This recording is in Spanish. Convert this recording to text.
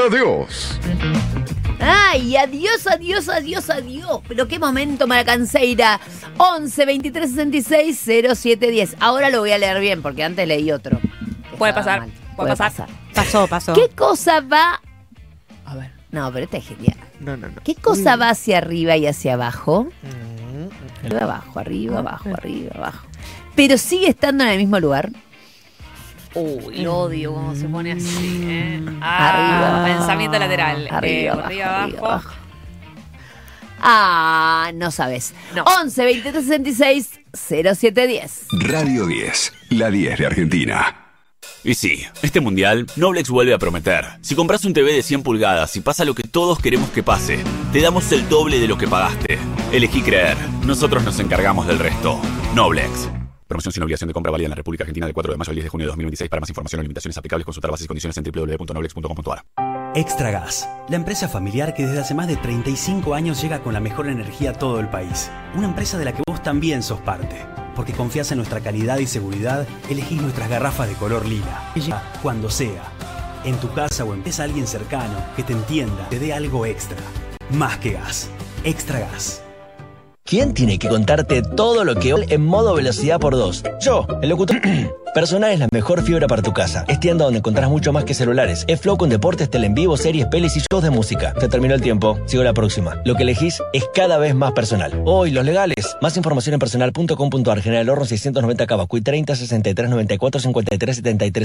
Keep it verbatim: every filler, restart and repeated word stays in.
adiós. Ay, adiós, adiós, adiós, adiós. Pero qué momento, Maracanceira. once, veintitrés, sesenta y seis, cero siete diez. Ahora lo voy a leer bien, porque antes leí otro. Puede pasar, Mal. puede Puede pasar. pasar. Pasó, pasó. ¿Qué cosa va...? A ver. No, pero esta es genial. No, no, no. ¿Qué cosa va hacia arriba y hacia abajo? Mm, Arriba, abajo, arriba, abajo, arriba, abajo. Pero sigue estando en el mismo lugar. Uy, lo odio cuando se pone así, ¿eh? Arriba. Ah, pensamiento lateral. Arriba, Eh, abajo, arriba, abajo. arriba, abajo. Ah, no sabes. No. once, veintitrés, sesenta y seis, cero siete diez. Radio diez, la diez de Argentina. Y sí, este mundial, Noblex vuelve a prometer. Si compras un T V de cien pulgadas y pasa lo que todos queremos que pase, te damos el doble de lo que pagaste. Elegí creer. Nosotros nos encargamos del resto. Noblex. Promoción sin obligación de compra válida en la República Argentina del cuatro de mayo al diez de junio de dos mil veintiséis. Para más información o limitaciones aplicables, consultar bases y condiciones en doble u doble u doble u punto noblex punto com punto a r. Extra Gas, la empresa familiar que desde hace más de treinta y cinco años llega con la mejor energía a todo el país. Una empresa de la que vos también sos parte. Porque confías en nuestra calidad y seguridad, elegís nuestras garrafas de color lila. Y llega cuando sea. En tu casa o empieza alguien cercano que te entienda, te dé algo extra. Más que gas. Extra Gas. ¿Quién tiene que contarte todo lo que hoy en modo velocidad por dos? Yo, el locutor. Personal es la mejor fibra para tu casa. Es tienda donde encontrás mucho más que celulares. Es Flow con deportes, tele en vivo, series, pelis y shows de música. Se terminó el tiempo. Sigo la próxima. Lo que elegís es cada vez más personal. Hoy, los legales. Más información en personal punto com punto a r. General Horno seiscientos noventa Cabacuy treinta, sesenta y tres, noventa y cuatro, cincuenta y tres, setenta y tres.